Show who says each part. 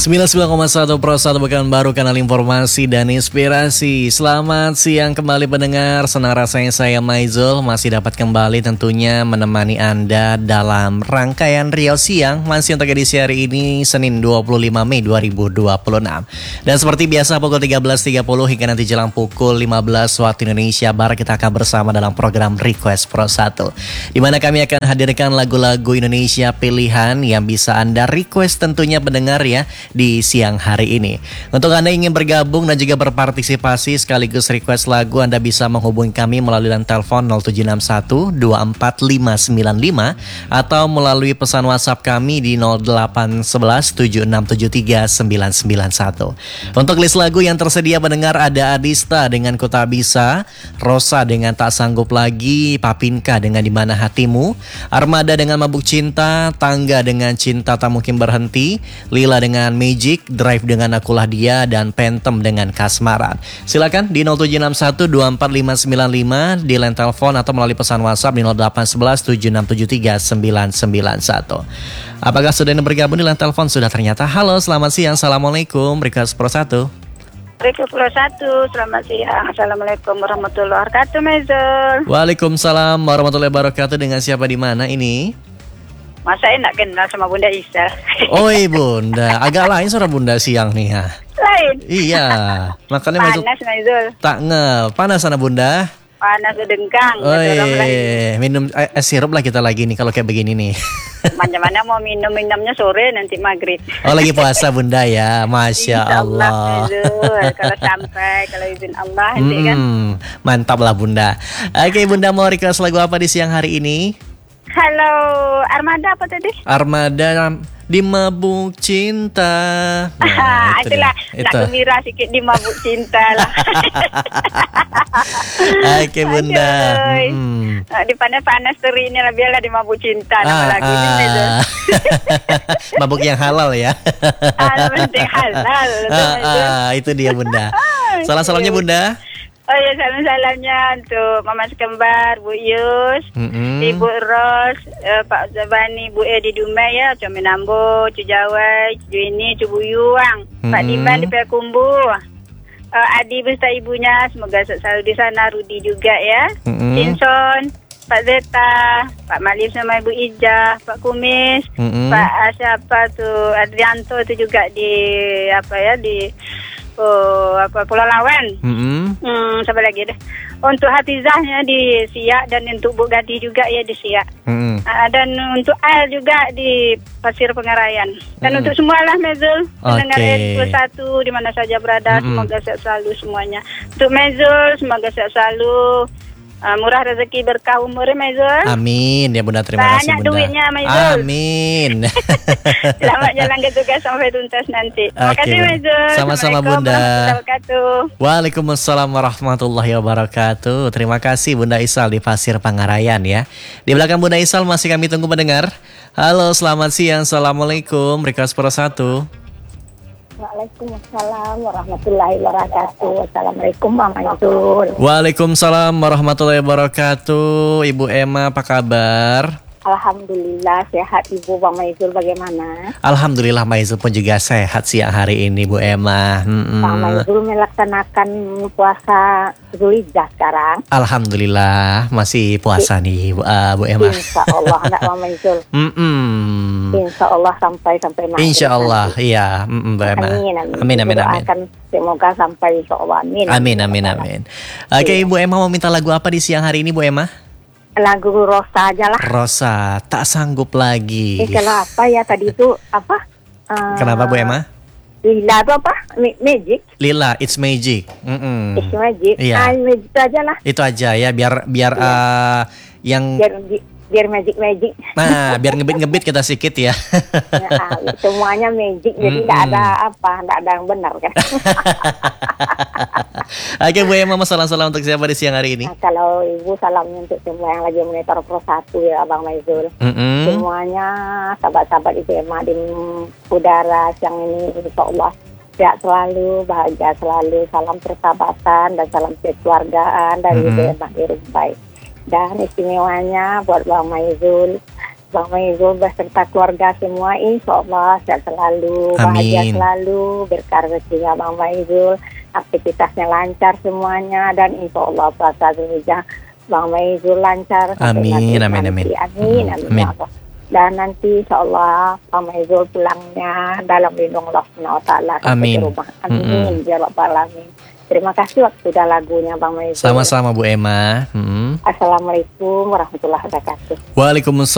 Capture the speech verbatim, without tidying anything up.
Speaker 1: sembilan puluh sembilan koma satu Pro satu Pekan Baru, kanal informasi dan inspirasi. Selamat siang kembali pendengar. Senang rasanya saya Maizul masih dapat kembali tentunya menemani Anda dalam rangkaian Riau Siang. Masih untuk edisi hari ini Senin dua puluh lima Mei dua ribu dua puluh enam. Dan seperti biasa pukul tiga belas tiga puluh hingga nanti jelang pukul lima belas waktu Indonesia Barat kita akan bersama dalam program Request Pro satu, di mana kami akan hadirkan lagu-lagu Indonesia pilihan yang bisa Anda request tentunya pendengar ya di siang hari ini. Untuk Anda yang ingin bergabung dan juga berpartisipasi sekaligus request lagu, Anda bisa menghubungi kami melalui line telepon nol tujuh enam satu dua empat lima sembilan lima atau melalui pesan WhatsApp kami di nol delapan satu satu tujuh enam tujuh tiga sembilan sembilan satu. Untuk list lagu yang tersedia pendengar ada Adista dengan Ku Tak Bisa, Rosa dengan Tak Sanggup Lagi, Papinka dengan Di Mana Hatimu, Armada dengan Mabuk Cinta, Tangga dengan Cinta Tak Mungkin Berhenti, Lila dengan Magic, Drive dengan Akulah Dia, dan Phantom dengan Kasmaran. Silakan di nol tujuh enam satu dua empat lima sembilan lima di line telepon atau melalui pesan WhatsApp di nol delapan satu satu tujuh enam tujuh tiga sembilan sembilan satu. Apakah sudah yang bergabung di line telepon? Sudah ternyata. Halo, selamat siang. Assalamualaikum. Request Pro satu.
Speaker 2: Request Pro satu. Selamat siang. Assalamualaikum warahmatullahi wabarakatuh, Maizul.
Speaker 1: Waalaikumsalam warahmatullahi wabarakatuh. Dengan siapa di mana ini?
Speaker 2: Masa saya nak kenal sama Bunda Isal.
Speaker 1: Oi Bunda, agak lain suara Bunda siang nih ya.
Speaker 2: Lain?
Speaker 1: Iya, makanya
Speaker 2: Maizul. Panas Maizul.
Speaker 1: Tak nge, panas sana Bunda.
Speaker 2: Panas sedengkang.
Speaker 1: Oi, minum es sirup lah kita lagi nih kalau kayak begini nih.
Speaker 2: Mana-mana mau minum-minumnya sore nanti maghrib.
Speaker 1: Oh lagi puasa Bunda ya, Masya Allah.
Speaker 2: Allah kalau sampai, kalau izin Allah nanti hmm, kan.
Speaker 1: Mantap lah Bunda. Oke Bunda, mau request lagu apa di siang hari ini?
Speaker 2: Halo, Armada apa tadi?
Speaker 1: Armada Di Mabuk Cinta.
Speaker 2: Nah, itu itulah
Speaker 1: dia.
Speaker 2: Nak
Speaker 1: Itu.
Speaker 2: gembira sikit Di Mabuk Cinta lah.
Speaker 1: Oke Bunda.
Speaker 2: Hmm. Di panas-panas teri ini lah, biarlah Di Mabuk Cinta nama
Speaker 1: ah,
Speaker 2: lagu ini.
Speaker 1: Ah. Mabuk yang halal ya.
Speaker 2: Halal penting halal.
Speaker 1: ah, ah, itu dia Bunda. Salam-salamnya Bunda.
Speaker 2: Oh ya, salam-salamnya untuk Mama Sekembar, Bu Yus, mm-hmm. Ibu Ros, uh, Pak Zabani, Bu Edi Dumai ya, Cumi Nambo, Cu Jawai, Cu Ini, Cu Buyuang, mm-hmm. Pak Diban di Pekumbu, uh, Adi beserta ibunya, semoga selalu di sana, Rudi juga ya, mm-hmm. Cinson, Pak Zeta, Pak Malif sama Ibu Ijah, Pak Kumis, mm-hmm. Pak uh, siapa tuh, Adrianto itu juga di apa ya di Oh, apa Pulau Lawan. Mm-hmm. Hmm, siapa lagi deh. Untuk Hafizahnya di Siak dan untuk Bu Gadi juga ya di Siak. Mm-hmm. Uh, dan untuk Al juga di Pasir Pengarayan. Dan mm-hmm. untuk semualah Mezul, pendengar okay. R satu di mana saja berada, mm-hmm. semoga sehat selalu semuanya. Untuk Mezul, semoga sehat selalu. Uh, murah rezeki berkah umur Maizul. Amin ya Bunda, terima kasih Bunda. Banyak duitnya Maizul. Amin. Selamat jalan ke tugas sampai tuntas nanti. Terima okay, kasih Maizul.
Speaker 1: Sama-sama Bunda.
Speaker 2: Waalaikumsalam
Speaker 1: warahmatullahi wabarakatuh. Terima kasih Bunda Isal di Pasir Pangarayan ya. Di belakang Bunda Isal masih kami tunggu pendengar. Halo, selamat siang. Assalamualaikum. Request Pro satu.
Speaker 3: Waalaikumsalam warahmatullahi wabarakatuh. Assalamualaikum Bang Maizul.
Speaker 1: Waalaikumsalam warahmatullahi wabarakatuh. Ibu Emma apa kabar?
Speaker 3: Alhamdulillah sehat Ibu. Bang Maizul bagaimana?
Speaker 1: Alhamdulillah Maizul pun juga sehat siang hari ini Bu Emma. Hmm-hmm.
Speaker 3: Bang Maizul melaksanakan puasa Zulhijjah sekarang.
Speaker 1: Alhamdulillah masih puasa I- nih uh, Bu Emma.
Speaker 3: Insya Allah anak Bang Maizul.
Speaker 1: Mm-mm.
Speaker 3: Insya Allah sampai sampai maghrib.
Speaker 1: Insya Allah nanti. Iya mm-mm, Bu Emma.
Speaker 3: Amin amin.
Speaker 1: Amin amin amin.
Speaker 3: Akan semoga sampai insya Allah. Amin
Speaker 1: amin amin amin. Oke okay, Ibu Emma mau minta lagu apa di siang hari ini Bu Emma?
Speaker 3: Lagu Rosa aja lah.
Speaker 1: Rosa, Tak Sanggup Lagi.
Speaker 3: Eh kalau apa ya tadi itu apa? Uh,
Speaker 1: Kenapa Bu Emma?
Speaker 3: Lila itu apa? Magic.
Speaker 1: Lila, It's Magic. Mm-mm.
Speaker 3: It's Magic.
Speaker 1: Iya.
Speaker 3: Ah, Magic aja lah.
Speaker 1: Itu aja ya, biar biar iya. uh, yang
Speaker 3: biar, biar magic magic.
Speaker 1: Nah, biar ngebit-ngebit kita sedikit ya.
Speaker 3: Nah, semuanya magic, jadi tidak mm-hmm. ada apa, tidak ada yang benar kan.
Speaker 1: Oke Bu Emma, salam-salam untuk siapa di siang hari ini?
Speaker 3: Nah, kalau Ibu salamnya untuk semua yang lagi monitor Pro satu ya Abang Maizul. Mm-hmm. Semuanya sahabat-sahabat Ibu Emma di udara siang ini, insya Allah sehat selalu, bahagia selalu, salam persahabatan dan salam kekeluargaan dari mm-hmm. Ibu Emma di Rumbai. Dan istimewanya buat Bang Maizul, Bang Maizul beserta keluarga semua, insya Allah sehat selalu, bahagia
Speaker 1: Amin.
Speaker 3: selalu, berkah rezekinya Bang Maizul, aktivitasnya lancar semuanya, dan insya Allah puasa Zulhijjah Bang Maizul lancar.
Speaker 1: Amin, amin, amin.
Speaker 3: Amin, amin, amin. Ya Allah. Dan nanti insya Allah Bang Maizul pulangnya dalam lindung Allah subhanahu wa taala
Speaker 1: Amin.
Speaker 3: ke rumah. Amin, ya Rabbal alamin. Terima kasih waktu dan lagunya Bang Maizul.
Speaker 1: Sama-sama Bu Emma. Hmm.
Speaker 3: Assalamualaikum warahmatullahi wabarakatuh.
Speaker 1: Waalaikumsalam.